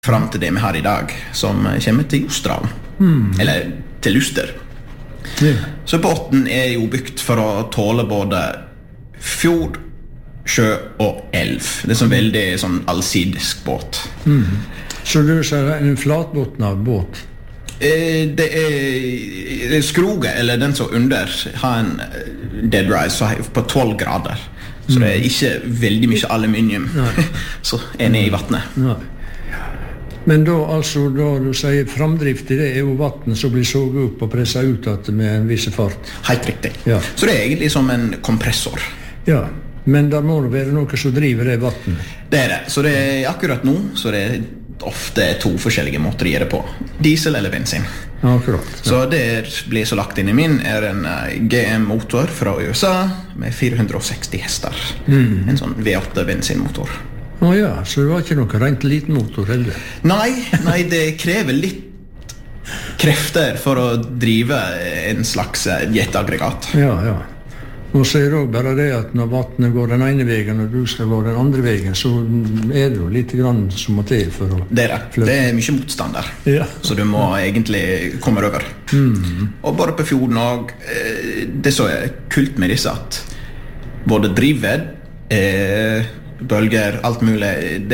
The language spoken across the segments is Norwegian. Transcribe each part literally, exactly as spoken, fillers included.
fram til det vi har i dag, som kommer til Jostral, mm. eller til Luster. Yeah. Så båten er jo bygd for å tåle både fjord, sjø og elv. Det er sånn veldig sånn allsidisk båt. Mm. Så du sier en flatbåtnad båt? Eh, det er skroget, eller den som under, har en dead rise på tolv grader. Så mm. det er ikke veldig mye aluminium så er nede i vattnet. Nei. Men da, altså, da du sier framdrift i det er jo vatten som blir såget opp og presset ut at med en viss fart. Helt riktig. Ja. Så det er egentlig som en kompressor. Ja, men der må det være noe som driver det vatten. Det er det. Så det er akkurat nå, så det er ofte to forskjellige måter å gjøre det på. Diesel eller bensin. Akkurat. Ja. Så det blir så lagt inn i min er en G M-motor fra U S A med fire hundre og seksti hester. Mm. En sånn V åtte bensinmotor. Å oh ja, så det var ikke noe rent liten motor heller? Nei, nei, det krever litt krefter for å drive en slags jetaggregat. Ja, ja. Og så er det også bare det at når vattnet går den ene veien og du skal gå den andre veien, så er det jo litt grann som må til for å Det er det. Flytte. Det er mye motstand der. Ja. Så du må egentlig komme over. Mm. Og bare på fjorden og det som er kult med disse at både drivved, eh, bølger, alt mulig, det,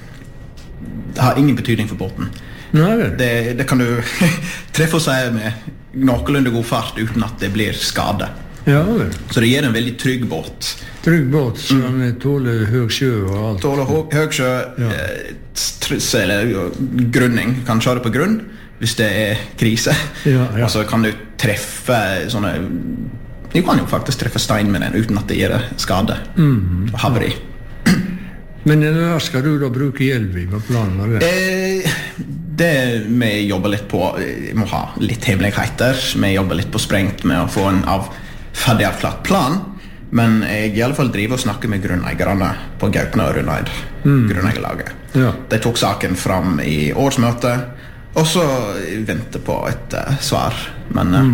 det har ingen betydning for båten. Nei. Det, det kan du treffe seg med noenlunde god fart uten at det blir skade. Ja, vel. Så det gir en veldig trygg båt. Trygg båt, så den mm. tåler høy sjø og alt. Tåler høy, høy sjø, ja. eh, eller grunning. Kan kjøre på grunn hvis det er krise. Ja, ja. Og så kan du treffe sånne... Du kan jo faktisk treffe stein med den uten at det gir skade. Mm. Haveri. Men hva skal du da bruke hjelp i? Hva planen er det? Eh, det vi jobber litt på, vi må ha litt hemmeligheter. Vi jobber litt på sprengt med å få en av ferdig avklart plan. Men jeg i alle fall driver og snakker med grunneierne på Gaupne og Rundeid. Mm. Grunneierlaget. Ja. De tok saken fram i årsmøtet, og så venter på et uh, svar. Men uh,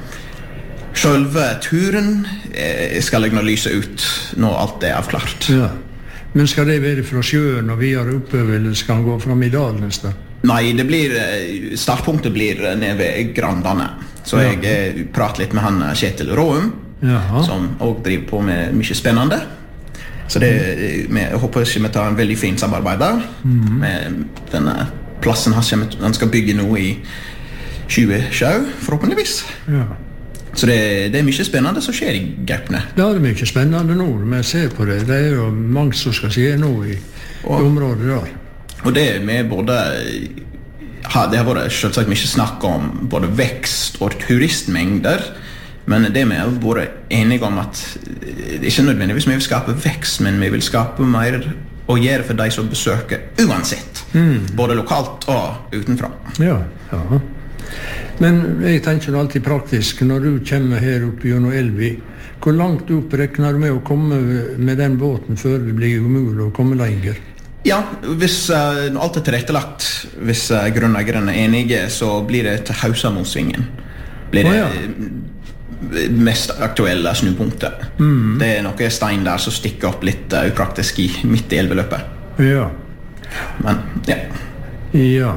mm. selve turen eh, skal jeg nå lyse ut når alt er avklart. Ja. Men skal det være fra sjøen og videre oppover, eller skal han gå frem i dalen nesten? Nei, det blir, startpunktet blir nede ved Grandane. Så ja. Jeg prater litt med han Kjetil Råum, Jaha. Som også driver på med mye spennende. Så det, jeg håper ikke vi tar en veldig fin samarbeid der, mm. med denne plassen han skal bygge nå i tjue tjue, forhåpentligvis. Ja. Så det, det er mye spennende som skjer i Gaupne. Ja, det er mye spennende nå, men jeg ser på det. Det er jo mange som skal skje nå i og, området der. Og det med både... Ha, det har vært selvsagt mye snakk om både vekst og turistmengder, men det vi har vært enige om at det er ikke nødvendigvis vi vil skape vekst, men vi vil skape mer å gjøre for de som besøker uansett. Mm. Både lokalt og utenfra. Ja, ja. Men jeg tenker alltid praktisk, når du kommer her oppe gjennom Elvi, hvor langt opp rekner du med å komme med den båten før det blir umulig å komme lenger? Ja, hvis uh, alt er tilrettelagt, hvis uh, grunneierne er enige, så blir det til Hausamosvingen. Blir det oh, ja. mest aktuelle snupunktet. Mm. Det er noe stein der som stikker opp litt uh, upraktisk i, midt i elveløpet. Ja. Men, ja. Ja.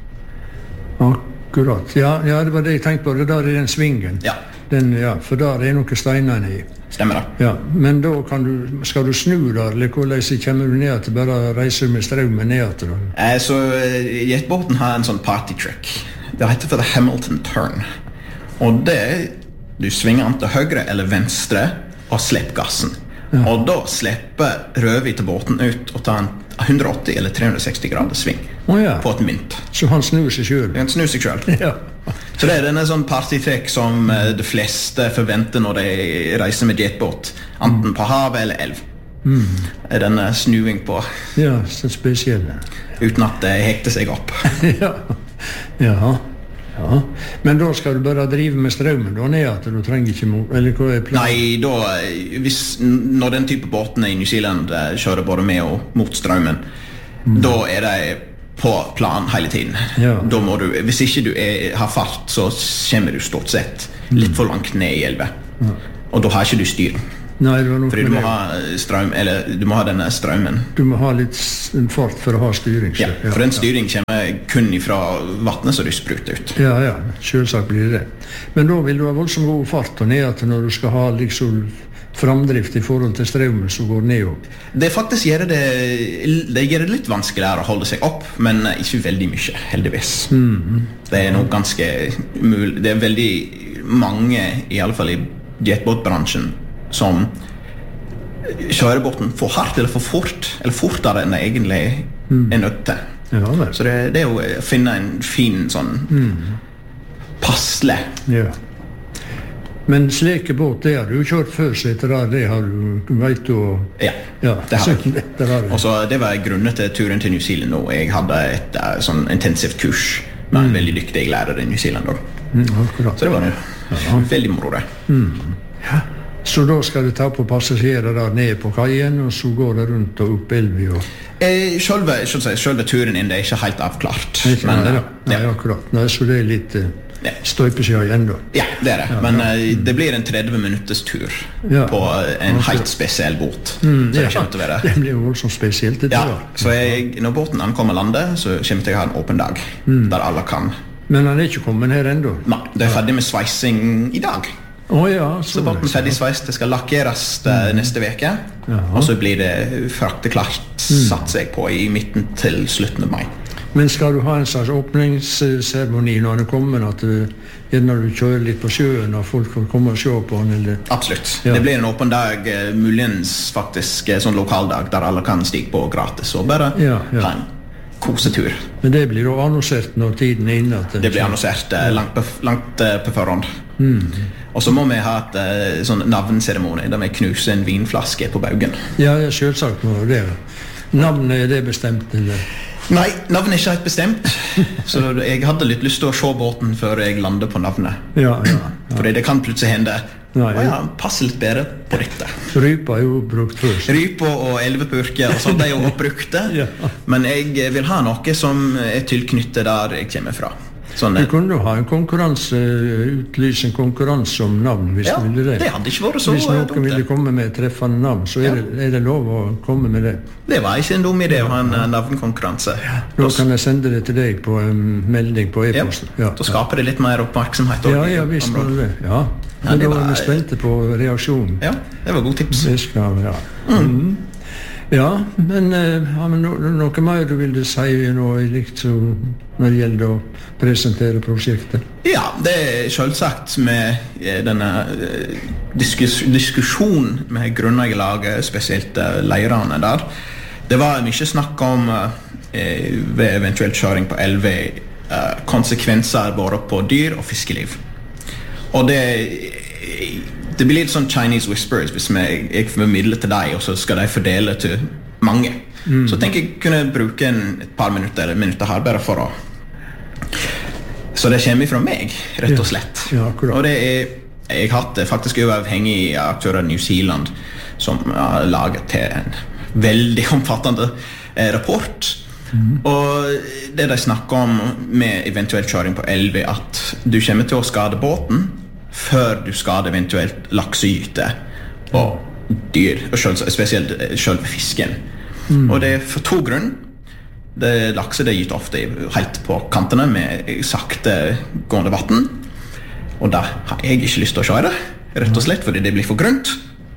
Akkurat. Akkurat, ja, ja, det var det jeg tenkte på, det der er den svingen. Ja. Den, ja, for der er noen steiner i. Stemmer det. Ja, men da kan du, skal du snu der, eller hvordan kommer du ned til, bare reiser med strømmen ned til? Eh, så jetbåten har en sånn party trick. Det heter for the Hamilton turn. Og det, du svinger den til høyre eller venstre og slipper gassen. Ja. Og da slipper rødhvite båten ut og tar en hundre og åtti eller tre hundre og seksti grader sving oh, ja. På et mynt. Så han snur seg selv? Han snur seg selv. Ja. Så det er denne sånn partytrekk som mm. de fleste forventer når de reiser med jetbåt, enten på havet eller elv. Mm. Er denne snuing på. Ja, så spesielle. Uten at det hekter seg opp. Ja, ja. Ja, men da skal du bare drive med strømmen da ned at du trenger ikke mot, eller hva er planen? Nei, da, hvis, når den type båtene i New Zealand kjører både med og mot strømmen, mm. da er det på plan hele tiden. Ja. Da må du, hvis ikke du er, har fart, så kommer du stort sett litt for langt ned i elven. Ja. Og da har ikke du styr. Nei, det var noe Fordi du med må det. ha strøm, eller du må ha denne strømmen. Du må ha litt s- fart for å ha styring. Ja, så- for den styring kommer kun fra vattnet som du spruter ut. Ja, ja, selvsagt blir det det. Men da vil du ha voldsomt god fart og ned at når du skal ha liksom framdrift i forhold til strømmen som går nedover. Det faktisk gjør det, det gjør det litt vanskeligere å holde seg opp, men ikke veldig mye, heldigvis. Det er noe ganske umulig. Det er veldig mange, i alle fall i jetbåtbransjen, som kjører båten for hardt eller for fort, eller fortere enn det egentlig er nødt til. Ja, vel. Så det, det er jo å finne en fin sånn passle. Ja. Men slike båt, det har du jo kjørt før, så etter det, det har du, vet du, og- Ja, ja, det har så jeg. etter det. Og så det var grunnen til turen til New Zealand nå. Jeg hadde et eh, sånn intensivt kurs med en veldig dyktig lærer i New Zealand også. Mm, akkurat. Så det var noe veldig moro det. Så da skal du ta på passasjerer der ned på kaien, og så går det rundt og opp elvi og... Eh, Selve, jeg skal si, selve turen inn det er ikke helt avklart. Ikke Men, nei, eh, da. Nei, ja. akkurat. Nei, så det er litt uh, Ja. støypesida igjen da. Ja, det er det. Men eh, det blir en tretti minutters tur Ja. på eh, en Akkurat. helt spesiell båt. Mm, så det ja, kommer til å være. det blir jo voldsomt spesielt, det Ja, tror jeg. så jeg, når båten ankommer landet, så kommer jeg til å ha en åpen dag, der alle kan. Men han er ikke kommet her enda. Nei, det er ferdig med sveising i dag. Å ja, så, Så båten er ferdig sveist, det skal lakkeres eh, neste veke, og så blir det frakteklart, satser jeg på, i midten til slutten av mai. Men skal du ha en slags åpningsseremoni når han er kommet, at du, gjerne du kjører litt på sjøen, og folk kan komme og se på han, eller... Absolutt. Ja. Det blir en åpen dag, eh, muligens faktisk eh, sånn lokaldag, der alle kan stige på gratis, og bare Ja, ja. ha en kosetur. Men det blir da annonsert når tiden er inne. At Det blir annonsert eh, langt, på, langt eh, på forhånd. Og så må vi ha et eh, sånn navnseremoni, der vi knuser en vinflaske på baugen. Ja, ja, selvsagt må det. Navnet, er det bestemt, eller? Nei, navnet er ikke helt bestemt, så jeg hadde litt lyst til å se båten før jeg lander på navnet. Ja, ja. Fordi det kan plutselig hende. Nei. Å ja, passer litt bedre på dette. Rypa er jo brukt først. Rypa og elvepurker og sånt er jo oppbrukte, Ja. men jeg vil ha noe som er tilknyttet der jeg kommer fra. Sånn, Du kunne jo ha en konkurranse, utlyse en konkurranse om navn, hvis ja, du ville det. det hadde ikke vært så Hvis noen dumt. ville det. komme med et treffende navn, så er, det, er det lov å komme med det. Det var ikke en dum idé å ha en eh, navnkonkurranse. Da kan jeg sende det til deg på en melding på Ja, e-posten. da skaper det litt mer oppmerksomhet. Ja, også i ja, visst var området. det det. Ja. Ja, Men det da er var- vi spente på reaksjonen. Ja, det var god tips. Det skal vi, ja. Mhm. Ja, men eh, har vi no, noe mer du ville si nå, liksom, når det gjelder å presentere prosjektet? Ja, det er selvsagt med eh, denne eh, diskus diskusjonen med grunneierlaget, spesielt eh, leirene der. Det var mye snakk om eh, ved eventuelt kjøring på elve eh, konsekvenser både på dyr og fiskeliv. Og det det blir litt sånn Chinese whispers hvis vi, jeg formidler til deg, og så skal de fordele til mange. Så tenker jeg kunne bruke en, et par minutter eller minutter her bare for å så det kommer fra meg, rett og slett. Ja, akkurat. Og det er jeg har hatt faktisk uavhengige aktører i New Zealand som har laget til en veldig omfattende eh, rapport. Og det de snakker om med eventuelt kjøring på elve, at du kommer til å skade båten før du skader eventuelt laksegyte og dyr, og selv, spesielt selve fisken. Og det er for to grunn. Det lakse det er gitt ofte helt på kantene med sakte gående vatten, og da har jeg ikke lyst til å kjøre, rett og slett fordi det blir for grunt.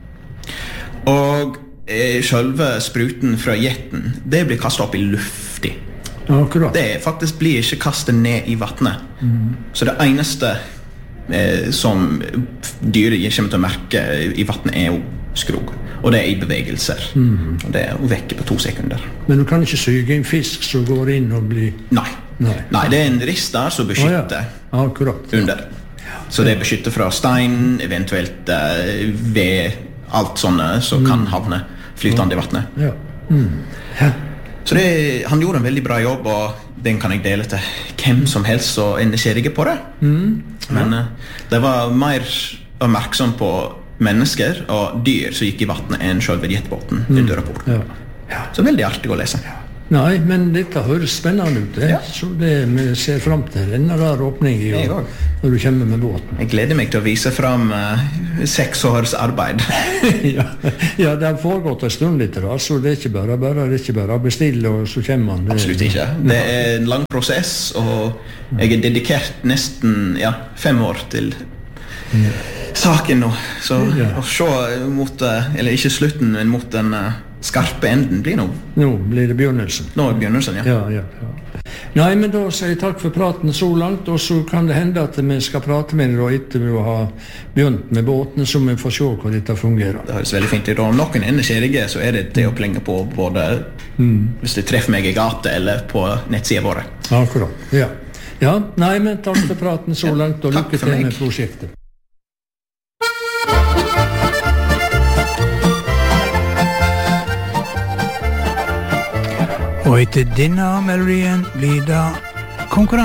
Og eh, selve spruten fra jetten, det blir kastet opp i lufti. Akkurat. Det faktisk blir ikke kastet ned i vattnet. Så det eneste eh, som dyret kommer til å merke i vattnet er jo skrog. Og det er i bevegelser. Og det er jo vekke på to sekunder. Men du kan ikke syge en fisk som går inn og blir... Nei. Nei. Nei, det er en rist der som beskytter Å, ja. Akkurat. under. Så det beskytter fra stein, eventuelt eh, ved alt sånne som kan havne flytende i vattnet. Ja. Mm. Ja. Så det, han gjorde en veldig bra jobb, og den kan jeg dele til hvem som helst som er nysgjerrig på det. Men eh, det var mer oppmerksom på mennesker og dyr som gikk i vattnet enn selve jetbåten under rapporten. Ja. Så veldig artig å lese. Nei, men dette høres spennende ut, det. Ja. Så det vi ser frem til denne der åpningen Jeg jo, også. når du kommer med båten. Jeg gleder meg til å vise fram uh, seks års arbeid. ja, ja, det har foregått en stund litt, da, så det er ikke bare bare, det er ikke bare å bestille, og så kommer man. Det, Absolutt ikke. Det er en lang prosess, og jeg er dedikert nesten ja, fem år til saken nå. Så Ja. å se mot, uh, eller ikke slutten, men mot den uh, skarpe enden blir nå. Nå blir det begynnelsen. Nå er begynnelsen, ja. Ja, ja, ja. Nei, men da sier jeg takk for praten så langt, og så kan det hende at vi skal prate med deg da etter vi har begynt med båten, så vi får se hvordan dette fungerer. Det høres veldig fint ut. Om noen ender kjedige, så er det det å plenge på både hvis det treffer meg i gata eller på nettsiden våre. Akkurat, ja. Ja, nei, men takk for praten så langt, og Takk lykke for til meg. med prosjektet. Og etter denne melodien blir det konkurranse.